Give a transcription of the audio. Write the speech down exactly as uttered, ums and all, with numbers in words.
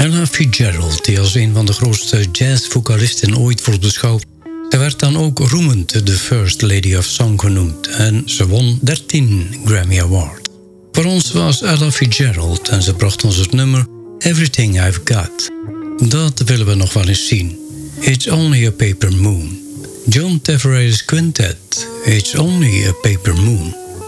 Ella Fitzgerald, die als een van de grootste jazzvocalisten ooit wordt beschouwd. Ze werd dan ook roemend de First Lady of Song genoemd en ze won dertien Grammy Awards. Voor ons was Ella Fitzgerald en ze bracht ons het nummer Everything I've Got. Dat willen we nog wel eens zien. It's Only a Paper Moon. John Tavares Quintet, It's Only a Paper Moon.